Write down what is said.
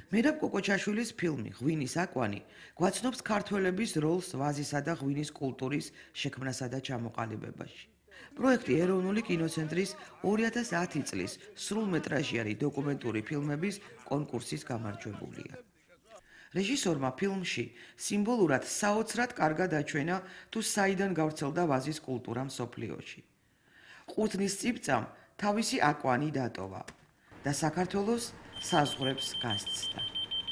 მერაბ კოკოჩაშვილის ფილმი „ღვინის აკვანი“ გვაცნობს ქართველების როლს ვაზისა და ღვინის კულტურის შექმნასა და ჩამოყალიბებაში. პროექტი ეროვნული კინოცენტრის 2010 წლის სრულმეტრაჟიანი დოკუმენტური ფილმების კონკურსის გამარჯვებულია. რეჟისორმა ფილმში სიმბოლურად საოცრად კარგად აჩვენა თუ საიდან გავრცელდა ვაზის კულტურა მსოფლიოში. ყურძნის წივწამ თავისი აკვანი დატოვა და საქართველოს საზღვრებს გასცდა.